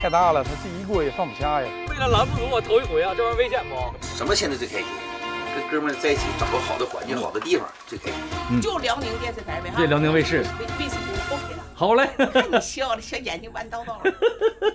太大了，他这一锅也放不下呀。 为了栏目组，我头一回啊，这玩意儿危险不？ 什么现在最开心？跟哥们儿在一起，找个好的环境、好的地方最开心。 就辽宁电视台呗哈。 对，辽宁卫视。 卫视 OK 了。 好嘞。 看你笑的，小眼睛弯叨叨。